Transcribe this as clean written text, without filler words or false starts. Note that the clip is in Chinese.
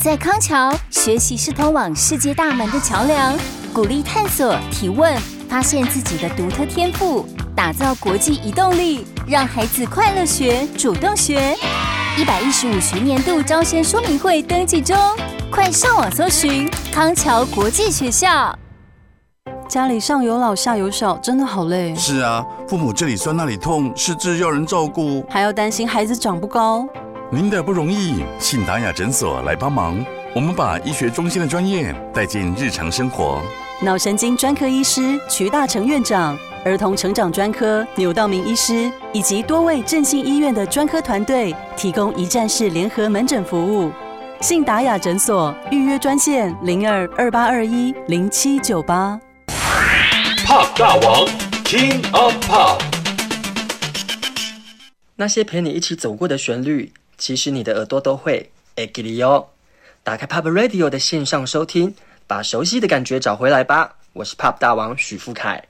在康桥，学习是通往世界大门的桥梁，鼓励探索、提问，发现自己的独特天赋，打造国际移动力，让孩子快乐学、主动学。115学年度招生说明会登记中，快上网搜寻康桥国际学校。 家里上有老下有小，真的好累。 是啊，父母这里酸那里痛，失智要人照顾， 还要担心孩子长不高。 您的不容易，信达雅诊所来帮忙。我们把医学中心的专业带进日常生活。 脑神经专科医师瞿大成院长，儿童成长专科牛道明医师，以及多位振兴医院的专科团队，提供一站式联合门诊服务。信达雅诊所预约专线0228210798。 Pop 大王 King of Pop， 那些陪你一起走过的旋律，其实你的耳朵都会会记得哦。打开 Pop Radio 的线上收听，把熟悉的感觉找回来吧。我是 Pop 大王许富凯。